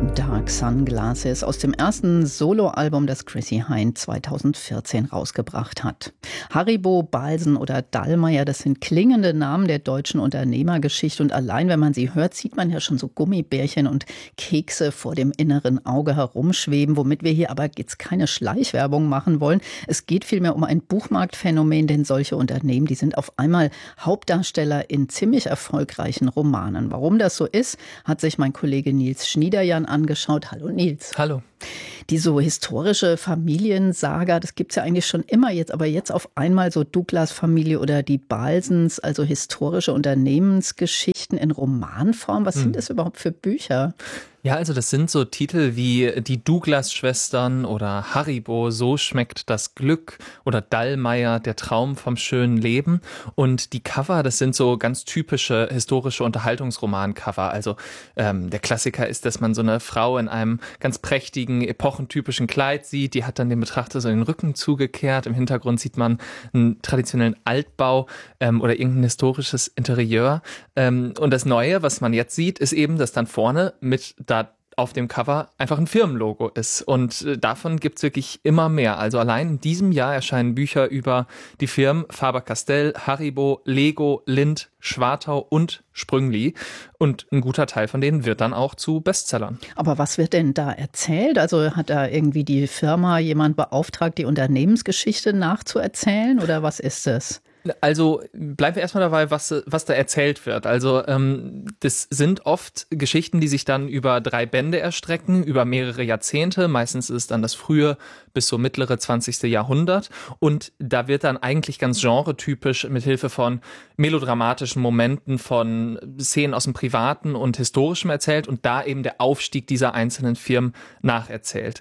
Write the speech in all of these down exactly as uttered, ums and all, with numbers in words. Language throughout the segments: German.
Dark Sunglasses aus dem ersten Soloalbum, das Chrissie Hynde zweitausendvierzehn rausgebracht hat. Haribo, Balsen oder Dallmayr, das sind klingende Namen der deutschen Unternehmergeschichte und allein, wenn man sie hört, sieht man ja schon so Gummibärchen und Kekse vor dem inneren Auge herumschweben, womit wir hier aber jetzt keine Schleichwerbung machen wollen. Es geht vielmehr um ein Buchmarktphänomen, denn solche Unternehmen, die sind auf einmal Hauptdarsteller in ziemlich erfolgreichen Romanen. Warum das so ist, hat sich mein Kollege Nils Schniederjan angeschaut. Hallo Nils. Hallo. Die so historische Familiensaga, das gibt's ja eigentlich schon immer jetzt, aber jetzt auf einmal so Douglas-Familie oder die Balsens, also historische Unternehmensgeschichten in Romanform. Was hm. sind das überhaupt für Bücher? Ja, also das sind so Titel wie die Douglas-Schwestern oder Haribo, so schmeckt das Glück oder Dallmayr, der Traum vom schönen Leben. Und die Cover, das sind so ganz typische historische Unterhaltungsroman-Cover. Also ähm, der Klassiker ist, dass man so eine Frau in einem ganz prächtigen, epochentypischen Kleid sieht. Die hat dann dem Betrachter so den Rücken zugekehrt. Im Hintergrund sieht man einen traditionellen Altbau ähm, oder irgendein historisches Interieur. Ähm, und das Neue, was man jetzt sieht, ist eben, dass dann vorne mit da auf dem Cover einfach ein Firmenlogo ist. Und davon gibt's wirklich immer mehr. Also allein in diesem Jahr erscheinen Bücher über die Firmen Faber-Castell, Haribo, Lego, Lindt, Schwartau und Sprüngli. Und ein guter Teil von denen wird dann auch zu Bestsellern. Aber was wird denn da erzählt? Also hat da irgendwie die Firma jemand beauftragt, die Unternehmensgeschichte nachzuerzählen? Oder was ist es? Also bleiben wir erstmal dabei, was, was da erzählt wird. Also ähm, das sind oft Geschichten, die sich dann über drei Bände erstrecken, über mehrere Jahrzehnte. Meistens ist es dann das frühe bis so mittlere zwanzigste Jahrhundert. Und da wird dann eigentlich ganz genretypisch mit Hilfe von melodramatischen Momenten, von Szenen aus dem Privaten und Historischem erzählt und da eben der Aufstieg dieser einzelnen Firmen nacherzählt.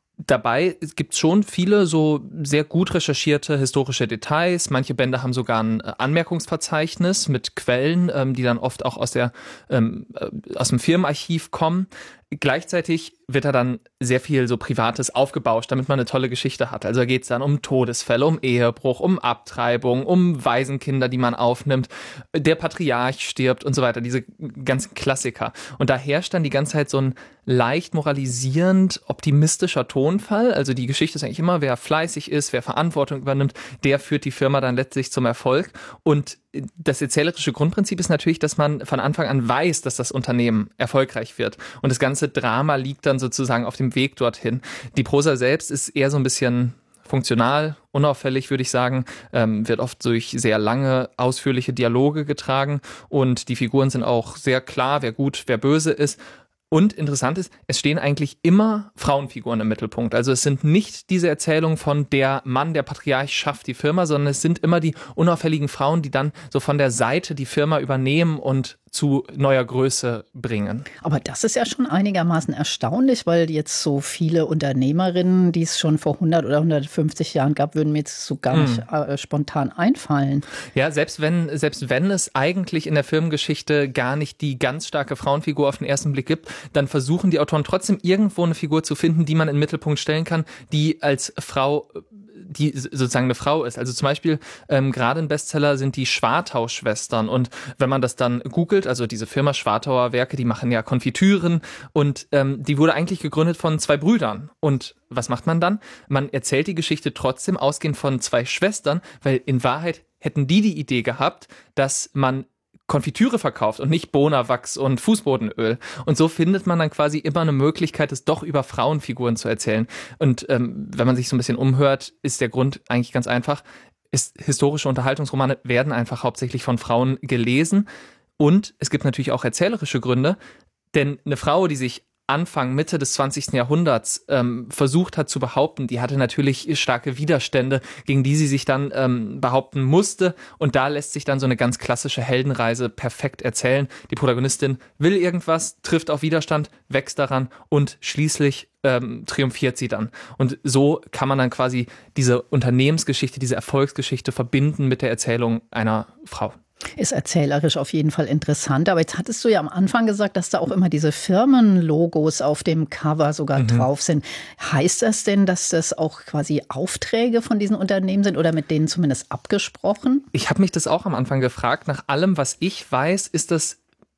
Dabei gibt es schon viele so sehr gut recherchierte historische Details. Manche Bände haben sogar ein Anmerkungsverzeichnis mit Quellen, ähm, die dann oft auch aus der ähm, aus dem Firmenarchiv kommen. Gleichzeitig wird da dann sehr viel so Privates aufgebauscht, damit man eine tolle Geschichte hat. Also da geht es dann um Todesfälle, um Ehebruch, um Abtreibung, um Waisenkinder, die man aufnimmt, der Patriarch stirbt und so weiter, diese ganzen Klassiker. Und da herrscht dann die ganze Zeit so ein leicht moralisierend optimistischer Tonfall. Also die Geschichte ist eigentlich immer, wer fleißig ist, wer Verantwortung übernimmt, der führt die Firma dann letztlich zum Erfolg. Und das erzählerische Grundprinzip ist natürlich, dass man von Anfang an weiß, dass das Unternehmen erfolgreich wird. Und das ganze Drama liegt dann sozusagen auf dem Weg dorthin. Die Prosa selbst ist eher so ein bisschen funktional, unauffällig, würde ich sagen, ähm, wird oft durch sehr lange, ausführliche Dialoge getragen. Und die Figuren sind auch sehr klar, wer gut, wer böse ist. Und interessant ist, es stehen eigentlich immer Frauenfiguren im Mittelpunkt. Also es sind nicht diese Erzählungen von der Mann, der Patriarch schafft die Firma, sondern es sind immer die unauffälligen Frauen, die dann so von der Seite die Firma übernehmen und zu neuer Größe bringen. Aber das ist ja schon einigermaßen erstaunlich, weil jetzt so viele Unternehmerinnen, die es schon vor hundert oder hundertfünfzig Jahren gab, würden mir jetzt so gar nicht mm. äh, spontan einfallen. Ja, selbst wenn, selbst wenn es eigentlich in der Firmengeschichte gar nicht die ganz starke Frauenfigur auf den ersten Blick gibt, dann versuchen die Autoren trotzdem irgendwo eine Figur zu finden, die man in den Mittelpunkt stellen kann, die als Frau die sozusagen eine Frau ist. Also zum Beispiel ähm, gerade ein Bestseller sind die Schwartau-Schwestern und wenn man das dann googelt, also diese Firma Schwartauer Werke, die machen ja Konfitüren und ähm, die wurde eigentlich gegründet von zwei Brüdern. Und was macht man dann? Man erzählt die Geschichte trotzdem ausgehend von zwei Schwestern, weil in Wahrheit hätten die die Idee gehabt, dass man Konfitüre verkauft und nicht Bonawachs und Fußbodenöl. Und so findet man dann quasi immer eine Möglichkeit, es doch über Frauenfiguren zu erzählen. Und ähm, wenn man sich so ein bisschen umhört, ist der Grund eigentlich ganz einfach. Ist, historische Unterhaltungsromane werden einfach hauptsächlich von Frauen gelesen. Und es gibt natürlich auch erzählerische Gründe. Denn eine Frau, die sich Anfang, Mitte des zwanzigsten Jahrhunderts ähm, versucht hat zu behaupten, die hatte natürlich starke Widerstände, gegen die sie sich dann ähm, behaupten musste. Und da lässt sich dann so eine ganz klassische Heldenreise perfekt erzählen. Die Protagonistin will irgendwas, trifft auf Widerstand, wächst daran und schließlich ähm, triumphiert sie dann. Und so kann man dann quasi diese Unternehmensgeschichte, diese Erfolgsgeschichte verbinden mit der Erzählung einer Frau. Ist erzählerisch auf jeden Fall interessant. Aber jetzt hattest du ja am Anfang gesagt, dass da auch immer diese Firmenlogos auf dem Cover sogar mhm. drauf sind. Heißt das denn, dass das auch quasi Aufträge von diesen Unternehmen sind oder mit denen zumindest abgesprochen? Ich habe mich das auch am Anfang gefragt. Nach allem, was ich weiß, ist das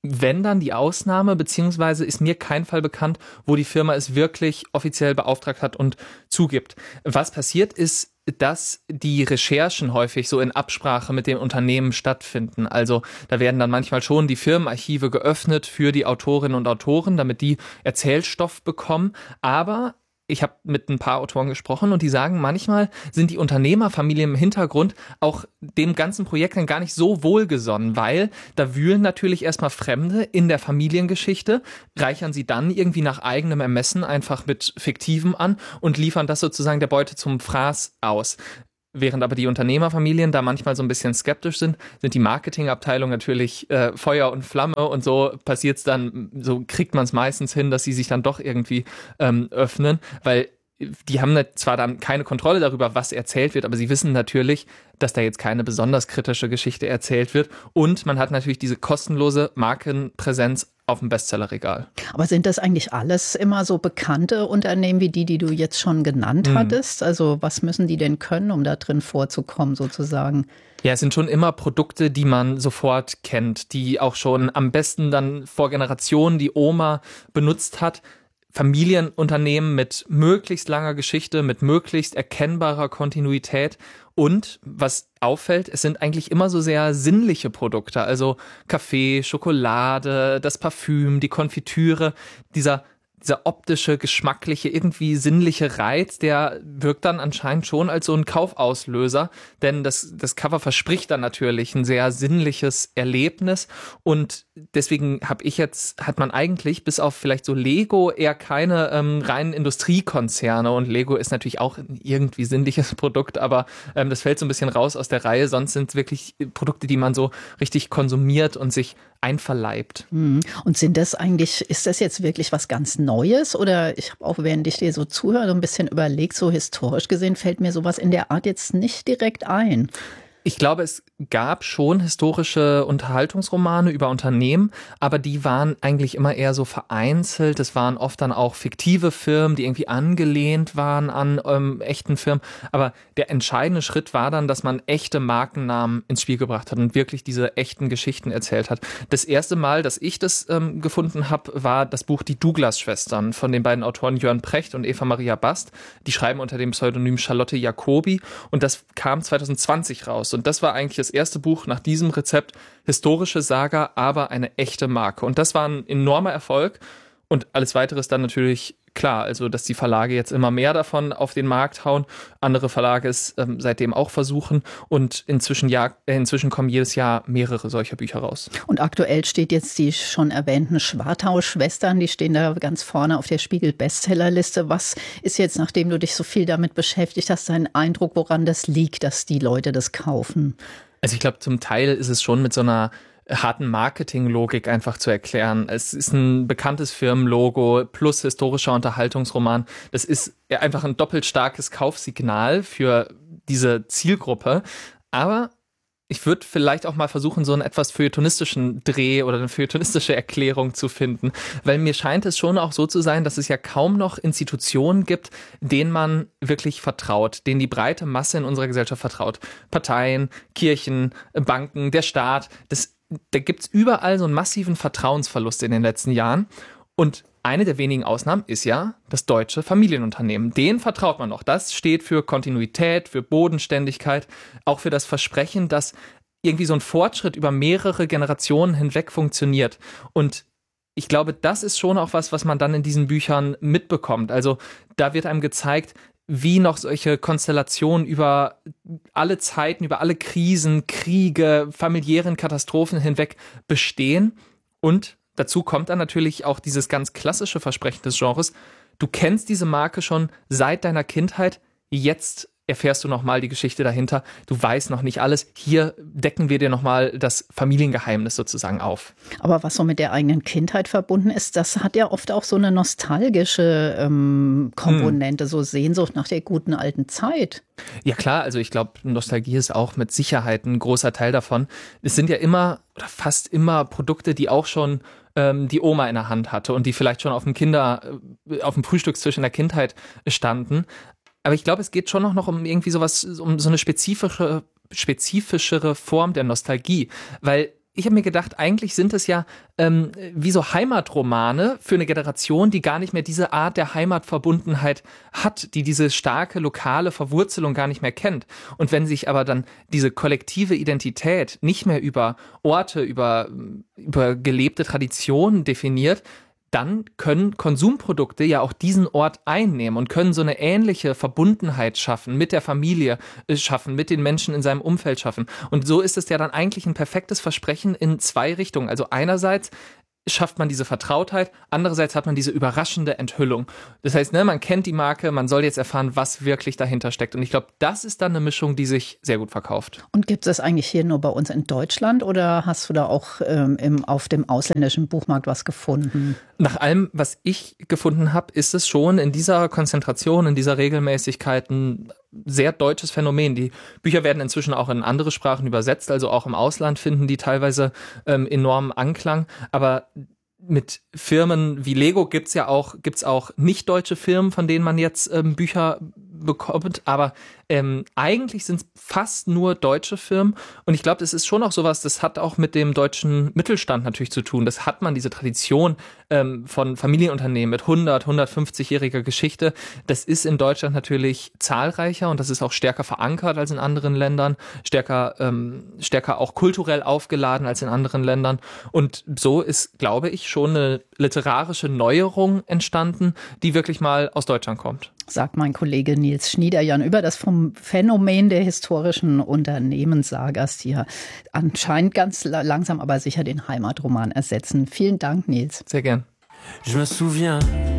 wenn dann die Ausnahme, beziehungsweise ist mir kein Fall bekannt, wo die Firma es wirklich offiziell beauftragt hat und zugibt. Was passiert ist, dass die Recherchen häufig so in Absprache mit dem Unternehmen stattfinden. Also da werden dann manchmal schon die Firmenarchive geöffnet für die Autorinnen und Autoren, damit die Erzählstoff bekommen. Aber ich habe mit ein paar Autoren gesprochen und die sagen, manchmal sind die Unternehmerfamilien im Hintergrund auch dem ganzen Projekt dann gar nicht so wohlgesonnen, weil da wühlen natürlich erstmal Fremde in der Familiengeschichte, reichern sie dann irgendwie nach eigenem Ermessen einfach mit Fiktivem an und liefern das sozusagen der Beute zum Fraß aus. Während aber die Unternehmerfamilien da manchmal so ein bisschen skeptisch sind, sind die Marketingabteilung natürlich äh, Feuer und Flamme und so passiert's dann, so kriegt man es meistens hin, dass sie sich dann doch irgendwie ähm, öffnen, weil die haben zwar dann keine Kontrolle darüber, was erzählt wird, aber sie wissen natürlich, dass da jetzt keine besonders kritische Geschichte erzählt wird und man hat natürlich diese kostenlose Markenpräsenz auf dem Bestsellerregal. Aber sind das eigentlich alles immer so bekannte Unternehmen wie die, die du jetzt schon genannt mhm. hattest? Also was müssen die denn können, um da drin vorzukommen sozusagen? Ja, es sind schon immer Produkte, die man sofort kennt, die auch schon am besten dann vor Generationen die Oma benutzt hat. Familienunternehmen mit möglichst langer Geschichte, mit möglichst erkennbarer Kontinuität und was auffällt, es sind eigentlich immer so sehr sinnliche Produkte, also Kaffee, Schokolade, das Parfüm, die Konfitüre, dieser dieser optische, geschmackliche, irgendwie sinnliche Reiz, der wirkt dann anscheinend schon als so ein Kaufauslöser, denn das, das Cover verspricht dann natürlich ein sehr sinnliches Erlebnis und deswegen habe ich jetzt, hat man eigentlich bis auf vielleicht so Lego eher keine ähm, reinen Industriekonzerne und Lego ist natürlich auch ein irgendwie sinnliches Produkt, aber ähm, das fällt so ein bisschen raus aus der Reihe, sonst sind es wirklich Produkte, die man so richtig konsumiert und sich einverleibt. Und sind das eigentlich, ist das jetzt wirklich was ganz Neues? Oder ich habe auch, während ich dir so zuhöre, so ein bisschen überlegt, so historisch gesehen fällt mir sowas in der Art jetzt nicht direkt ein. Ich glaube, es gab schon historische Unterhaltungsromane über Unternehmen, aber die waren eigentlich immer eher so vereinzelt. Es waren oft dann auch fiktive Firmen, die irgendwie angelehnt waren an ähm, echten Firmen. Aber der entscheidende Schritt war dann, dass man echte Markennamen ins Spiel gebracht hat und wirklich diese echten Geschichten erzählt hat. Das erste Mal, dass ich das ähm, gefunden habe, war das Buch Die Douglas-Schwestern von den beiden Autoren Jörn Precht und Eva Maria Bast. Die schreiben unter dem Pseudonym Charlotte Jacobi und das kam zwanzig zwanzig raus. Und das war eigentlich das erste Buch nach diesem Rezept, historische Saga, aber eine echte Marke. Und das war ein enormer Erfolg. Und alles Weitere ist dann natürlich klar, also dass die Verlage jetzt immer mehr davon auf den Markt hauen, andere Verlage es ähm, seitdem auch versuchen und inzwischen, ja, äh, inzwischen kommen jedes Jahr mehrere solcher Bücher raus. Und aktuell steht jetzt die schon erwähnten Schwartau-Schwestern, die stehen da ganz vorne auf der Spiegel-Bestsellerliste. Was ist jetzt, nachdem du dich so viel damit beschäftigt hast, dein Eindruck, woran das liegt, dass die Leute das kaufen? Also ich glaube, zum Teil ist es schon mit so einer harten Marketinglogik einfach zu erklären. Es ist ein bekanntes Firmenlogo plus historischer Unterhaltungsroman. Das ist einfach ein doppelt starkes Kaufsignal für diese Zielgruppe. Aber ich würde vielleicht auch mal versuchen, so einen etwas feuilletonistischen Dreh oder eine feuilletonistische Erklärung zu finden. Weil mir scheint es schon auch so zu sein, dass es ja kaum noch Institutionen gibt, denen man wirklich vertraut, denen die breite Masse in unserer Gesellschaft vertraut. Parteien, Kirchen, Banken, der Staat. Das, da gibt's überall so einen massiven Vertrauensverlust in den letzten Jahren. Und eine der wenigen Ausnahmen ist ja das deutsche Familienunternehmen. Denen vertraut man noch. Das steht für Kontinuität, für Bodenständigkeit, auch für das Versprechen, dass irgendwie so ein Fortschritt über mehrere Generationen hinweg funktioniert. Und ich glaube, das ist schon auch was, was man dann in diesen Büchern mitbekommt. Also da wird einem gezeigt, wie noch solche Konstellationen über alle Zeiten, über alle Krisen, Kriege, familiären Katastrophen hinweg bestehen. Und dazu kommt dann natürlich auch dieses ganz klassische Versprechen des Genres. Du kennst diese Marke schon seit deiner Kindheit. Jetzt erfährst du nochmal die Geschichte dahinter. Du weißt noch nicht alles. Hier decken wir dir nochmal das Familiengeheimnis sozusagen auf. Aber was so mit der eigenen Kindheit verbunden ist, das hat ja oft auch so eine nostalgische ähm, Komponente, hm. so Sehnsucht nach der guten alten Zeit. Ja klar, also ich glaube, Nostalgie ist auch mit Sicherheit ein großer Teil davon. Es sind ja immer oder fast immer Produkte, die auch schon ähm, die Oma in der Hand hatte und die vielleicht schon auf dem Kinder, auf dem Frühstückstisch in der Kindheit standen. Aber ich glaube, es geht schon noch um irgendwie sowas, um so eine spezifische, spezifischere Form der Nostalgie. Weil ich habe mir gedacht, eigentlich sind es ja ähm, wie so Heimatromane für eine Generation, die gar nicht mehr diese Art der Heimatverbundenheit hat, die diese starke lokale Verwurzelung gar nicht mehr kennt. Und wenn sich aber dann diese kollektive Identität nicht mehr über Orte, über, über gelebte Traditionen definiert, dann können Konsumprodukte ja auch diesen Ort einnehmen und können so eine ähnliche Verbundenheit schaffen, mit der Familie äh, schaffen, mit den Menschen in seinem Umfeld schaffen. Und so ist es ja dann eigentlich ein perfektes Versprechen in zwei Richtungen. Also einerseits schafft man diese Vertrautheit, andererseits hat man diese überraschende Enthüllung. Das heißt, ne, man kennt die Marke, man soll jetzt erfahren, was wirklich dahinter steckt. Und ich glaube, das ist dann eine Mischung, die sich sehr gut verkauft. Und gibt es eigentlich hier nur bei uns in Deutschland oder hast du da auch ähm, im, auf dem ausländischen Buchmarkt was gefunden? Nach allem, was ich gefunden habe, ist es schon in dieser Konzentration, in dieser Regelmäßigkeit ein sehr deutsches Phänomen. Die Bücher werden inzwischen auch in andere Sprachen übersetzt, also auch im Ausland finden die teilweise ähm, enormen Anklang. Aber mit Firmen wie Lego gibt's ja auch, gibt's auch nicht deutsche Firmen, von denen man jetzt ähm, Bücher bekommt, aber ähm, eigentlich sind es fast nur deutsche Firmen und ich glaube, das ist schon auch sowas, das hat auch mit dem deutschen Mittelstand natürlich zu tun. Das hat man, diese Tradition ähm, von Familienunternehmen mit hundert, hundertfünfzigjähriger Geschichte. Das ist in Deutschland natürlich zahlreicher und das ist auch stärker verankert als in anderen Ländern, stärker, ähm, stärker auch kulturell aufgeladen als in anderen Ländern und so ist, glaube ich, schon eine literarische Neuerung entstanden, die wirklich mal aus Deutschland kommt. Sagt mein Kollege Nils Schniederjan über das vom Phänomen der historischen Unternehmenssagas, die ja anscheinend ganz langsam aber sicher den Heimatroman ersetzen. Vielen Dank, Nils. Sehr gern. Je me souviens